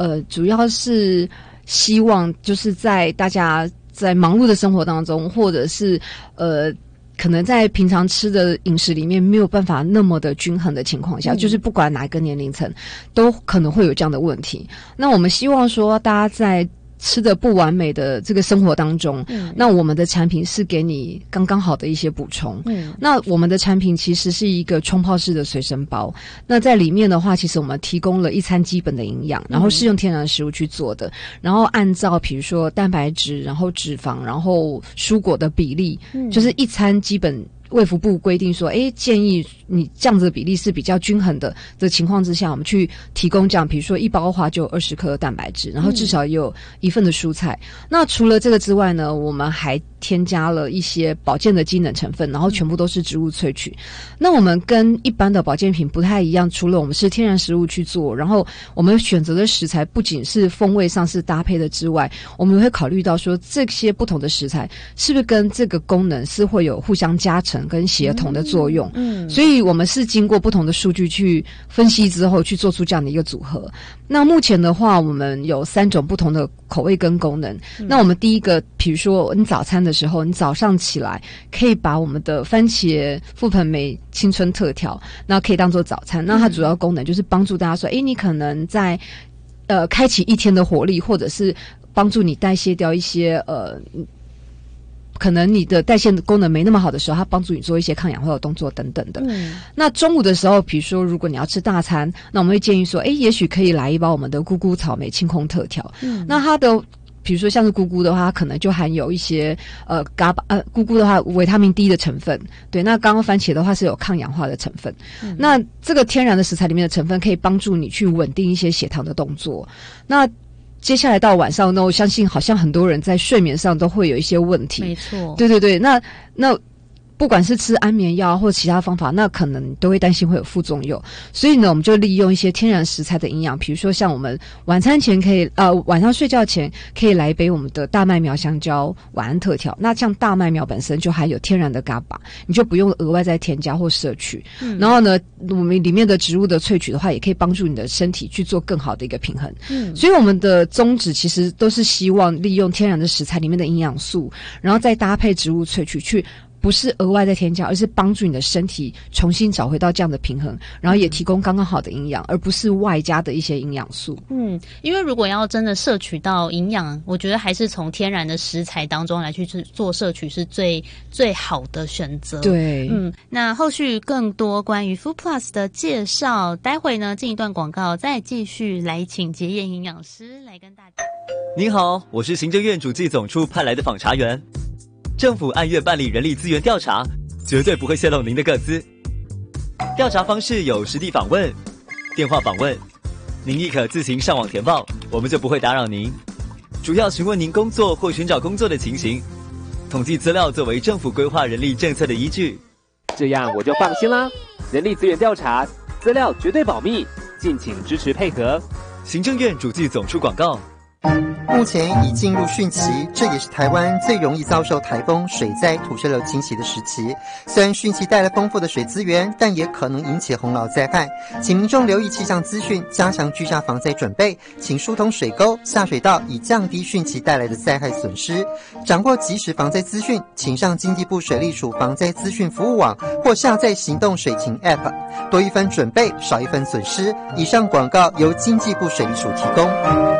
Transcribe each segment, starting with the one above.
主要是希望就是在大家在忙碌的生活当中，或者是可能在平常吃的饮食里面没有办法那么的均衡的情况下，就是不管哪个年龄层都可能会有这样的问题。那我们希望说大家在吃的不完美的这个生活当中，那我们的产品是给你刚刚好的一些补充。那我们的产品其实是一个冲泡式的随身包，那在里面的话，其实我们提供了一餐基本的营养，然后是用天然食物去做的，然后按照比如说蛋白质，然后脂肪，然后蔬果的比例，就是一餐基本卫福部规定说，建议你这样子的比例是比较均衡的情况之下，我们去提供这样，比如说一包的话就有20克的蛋白质，然后至少也有1份的蔬菜。那除了这个之外呢，我们还添加了一些保健的机能成分，然后全部都是植物萃取。那我们跟一般的保健品不太一样，除了我们是天然食物去做，然后我们选择的食材不仅是风味上是搭配的之外，我们会考虑到说这些不同的食材是不是跟这个功能是会有互相加成跟协同的作用。所以我们是经过不同的数据去分析之后去做出这样的一个组合。那目前的话，我们有3种不同的口味跟功能。那我们第一个，比如说你早餐的时候，你早上起来可以把我们的番茄覆盆莓青春特调，那可以当做早餐。那它主要功能就是帮助大家说，你可能在开启一天的活力，或者是帮助你代谢掉一些可能你的代谢功能没那么好的时候，它帮助你做一些抗氧化的动作等等的。那中午的时候，比如说如果你要吃大餐，那我们会建议说，也许可以来一包我们的咕咕草莓清空特调。那它的比如说像是菇菇的话，它可能就含有一些菇菇的话维他命 D 的成分，对。那刚刚番茄的话是有抗氧化的成分。那这个天然的食材里面的成分可以帮助你去稳定一些血糖的动作。那接下来到晚上呢，我相信好像很多人在睡眠上都会有一些问题。 没错， 对对对。那不管是吃安眠药或其他方法，那可能都会担心会有副作用。所以呢，我们就利用一些天然食材的营养，比如说像我们晚餐前可以晚上睡觉前可以来一杯我们的大麦苗香蕉晚安特调。那像大麦苗本身就含有天然的 GABA， 你就不用额外再添加或摄取。然后呢，我们里面的植物的萃取的话，也可以帮助你的身体去做更好的一个平衡。所以我们的宗旨其实都是希望利用天然的食材里面的营养素，然后再搭配植物萃取去。不是额外再添加，而是帮助你的身体重新找回到这样的平衡，然后也提供刚刚好的营养，而不是外加的一些营养素。 因为如果要真的摄取到营养，我觉得还是从天然的食材当中来去做摄取是最好的选择。 对， 那后续更多关于 Food Plus 的介绍，待会呢进一段广告，再继续来请洁燕营养师来跟大家。 您好，我是行政院主计总处派来的访查员。政府按月办理人力资源调查，绝对不会泄露您的个资。调查方式有实地访问、电话访问，您亦可自行上网填报，我们就不会打扰您。主要询问您工作或寻找工作的情形，统计资料作为政府规划人力政策的依据。 这样我就放心啦。人力资源调查资料绝对保密，敬请支持配合。 行政院主计总处广告。 目前已进入汛期，这也是台湾最容易遭受台风、水灾、土石流侵袭的时期。虽然汛期带来丰富的水资源，但也可能引起洪涝灾害，请民众留意气象资讯，加强居家防灾准备，请疏通水沟、下水道，以降低汛期带来的灾害损失。掌握即时防灾资讯，请上经济部水利署防灾资讯服务网或下载行动水情 App， 多一分准备，少一分损失。以上广告由经济部水利署提供。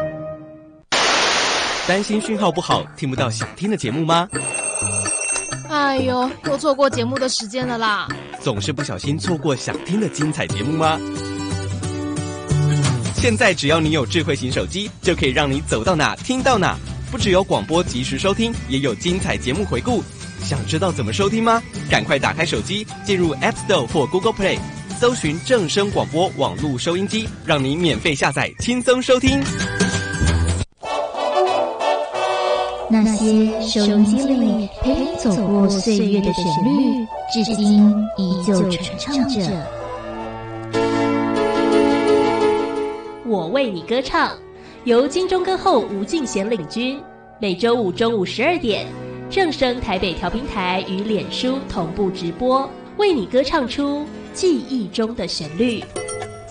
担心讯号不好，听不到想听的节目吗？ 哎呦，又错过节目的时间了啦！ 总是不小心错过想听的精彩节目吗？现在只要你有智慧型手机，就可以让你走到哪听到哪。不只有广播及时收听，也有精彩节目回顾。想知道怎么收听吗？赶快打开手机，进入 App Store 或 Google Play， 搜寻正声广播网络收音机，让你免费下载，轻松收听。 那些收音机里陪你走过岁月的旋律，至今依旧传唱着。 我为你歌唱，由金钟歌后吴敬贤领军，每周五中午12点，正声台北调频台与脸书同步直播，为你歌唱出记忆中的旋律。